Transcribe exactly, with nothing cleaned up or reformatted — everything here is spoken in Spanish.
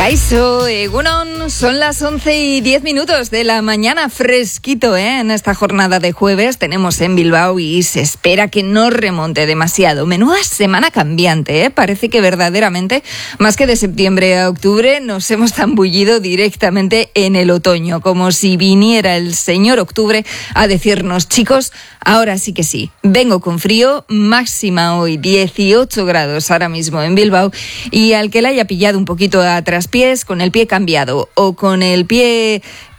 Kaixo, Egunon, son las once y diez minutos de la mañana, fresquito, ¿eh? En esta jornada de jueves tenemos en Bilbao y se espera que no remonte demasiado. Menuda semana cambiante, ¿eh? Parece que verdaderamente, más que de septiembre a octubre, nos hemos zambullido directamente en el otoño, como si viniera el señor octubre a decirnos, chicos, ahora sí que sí, vengo con frío, máxima hoy dieciocho grados ahora mismo en Bilbao, y al que le haya pillado un poquito a traspiés, con el pie cambiado o con el pie